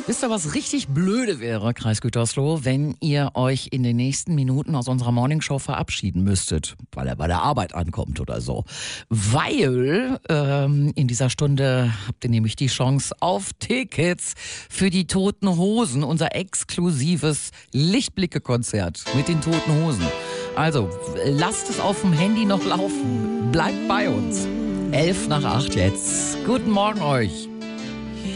Wisst ihr, was richtig blöde wäre, Kreis Gütersloh, wenn ihr euch in den nächsten Minuten aus unserer Morningshow verabschieden müsstet, weil er bei der Arbeit ankommt oder so. Weil in dieser Stunde habt ihr nämlich die Chance auf Tickets für die Toten Hosen, unser exklusives Lichtblicke-Konzert mit den Toten Hosen. Also, lasst es auf dem Handy noch laufen. Bleibt bei uns. 7:55 jetzt. Guten Morgen euch.